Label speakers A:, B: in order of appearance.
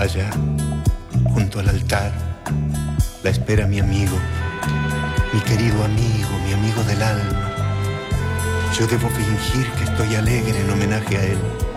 A: Allá, junto al altar, la espera mi amigo, mi querido amigo, mi amigo del alma. Yo debo fingir que estoy alegre en homenaje a él.